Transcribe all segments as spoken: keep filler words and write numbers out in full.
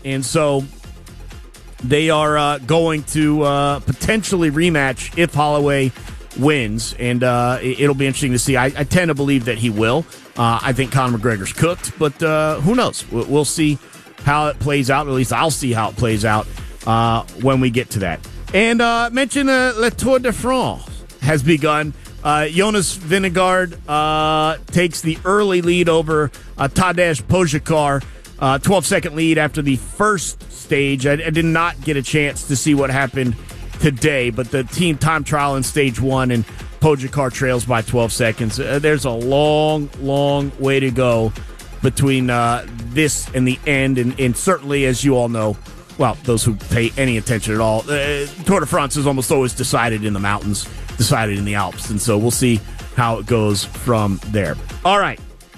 And so they are uh, going to uh, potentially rematch if Holloway wins, and uh, it'll be interesting to see. I, I tend to believe that he will. Uh, I think Conor McGregor's cooked, but uh, who knows? We'll see how it plays out, or at least I'll see how it plays out uh, when we get to that. And uh, mention uh, Le Tour de France has begun. Uh, Jonas Vingegaard uh, takes the early lead over uh, Tadej Pogacar, uh, twelve-second lead after the first stage. I, I did not get a chance to see what happened today, but the team time trial in stage one, and Pogacar trails by twelve seconds. Uh, there's a long, long way to go between uh, this and the end, and, and certainly, as you all know, well, those who pay any attention at all, uh, Tour de France is almost always decided in the mountains, decided in the Alps, and so we'll see how it goes from there. All right,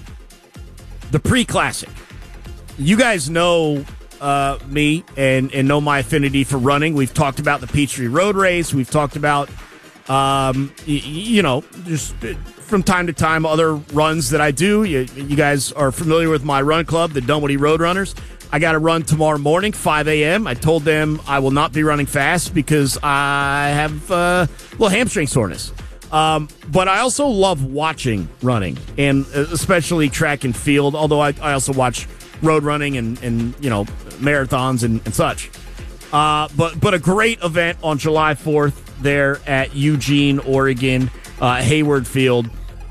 the pre-classic. You guys know uh, me and, and know my affinity for running. We've talked about the Peachtree Road Race. We've talked about, um, y- you know, just from time to time other runs that I do. You, you guys are familiar with my run club, the Dunwoody Road Runners. I got to run tomorrow morning, five a.m. I told them I will not be running fast because I have uh, a little hamstring soreness. Um, but I also love watching running, and especially track and field, although I, I also watch road running and, and you know, marathons and, and such. Uh, but, but a great event on July fourth there at Eugene, Oregon, uh, Hayward Field.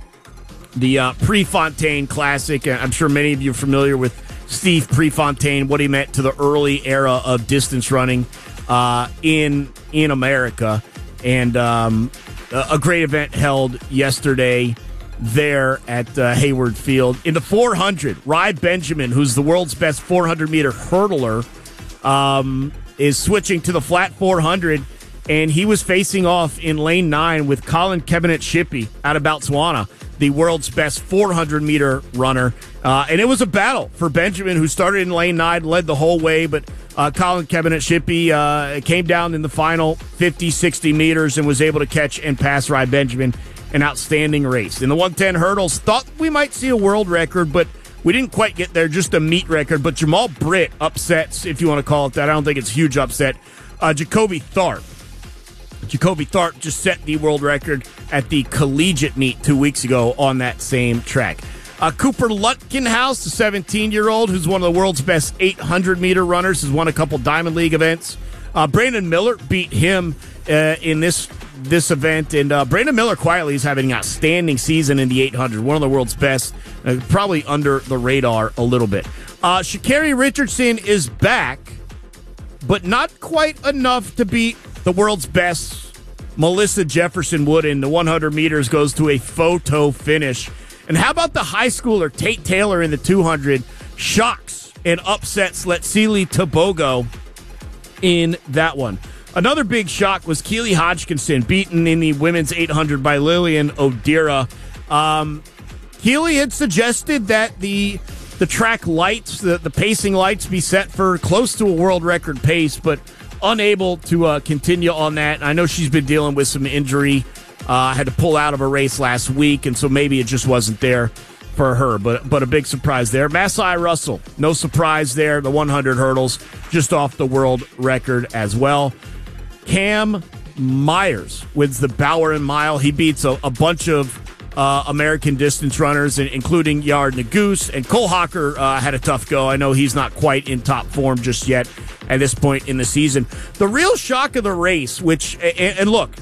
The uh, Prefontaine Classic. I'm sure many of you are familiar with Steve Prefontaine, what he meant to the early era of distance running uh, in in America. And um, a great event held yesterday there at uh, Hayward Field. In the four hundred, Rai Benjamin, who's the world's best four hundred meter hurdler, um, is switching to the flat four hundred, and he was facing off in lane nine with Colin Kebenit-Shippey out of Botswana, the world's best four hundred meter runner. Uh, and it was a battle for Benjamin, who started in lane nine, led the whole way, but uh, Colin Kebenit-Shippey uh, came down in the final fifty, sixty meters and was able to catch and pass Rai Benjamin. An outstanding race. In the one ten hurdles, thought we might see a world record, but we didn't quite get there, just a meet record. But Jamal Britt upsets, if you want to call it that. I don't think it's a huge upset. Uh, Jacoby Tharp. Jacoby Tharp just set the world record at the collegiate meet two weeks ago on that same track. Uh, Cooper Lutkenhouse, the seventeen-year-old, who's one of the world's best eight hundred meter runners, has won a couple Diamond League events. Uh, Brandon Miller beat him uh, in this this event, and uh, Brandon Miller quietly is having an outstanding season in the eight hundred, one of the world's best, uh, probably under the radar a little bit. Uh, Sha'Carri Richardson is back, but not quite enough to beat the world's best, Melissa Jefferson Wood. In the one hundred meters goes to a photo finish. And how about the high schooler Tate Taylor in the two hundred? Shocks and upsets Letsili Tebogo in that one. Another big shock was Keely Hodgkinson, beaten in the women's eight hundred by Lillian Odira. Um, Keely had suggested that the the track lights, the, the pacing lights, be set for close to a world record pace, but unable to uh, continue on that. I know she's been dealing with some injury, uh, had to pull out of a race last week, and so maybe it just wasn't there for her, but but a big surprise there. Masai Russell, no surprise there. The one hundred hurdles, just off the world record as well. Cam Myers wins the Bower Mile. He beats a, a bunch of uh, American distance runners, including Yard Naguse. And Cole Hocker uh, had a tough go. I know he's not quite in top form just yet at this point in the season. The real shock of the race, which, and, and look,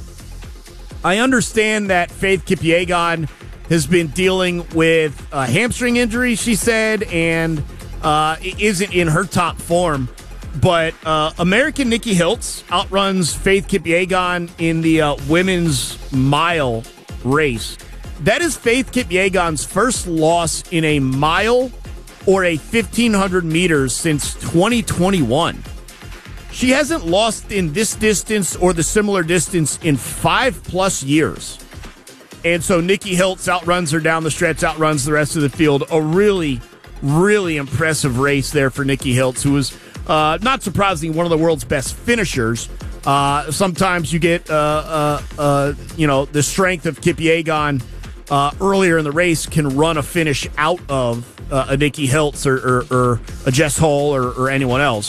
I understand that Faith Kipyegon has been dealing with a hamstring injury, she said, and uh, isn't in her top form. But uh, American Nikki Hiltz outruns Faith Kipyegon in the uh, women's mile race. That is Faith Kipyegon's first loss in a mile or a fifteen hundred meters since twenty twenty-one. She hasn't lost in this distance or the similar distance in five plus years. And so Nikki Hiltz outruns her down the stretch, outruns the rest of the field. A really, really impressive race there for Nikki Hiltz, who was, uh, not surprisingly, one of the world's best finishers. Uh, sometimes you get, uh, uh, uh, you know, the strength of Kipyegon uh, earlier in the race can run a finish out of uh, a Nikki Hiltz or, or, or a Jess Hull or, or anyone else.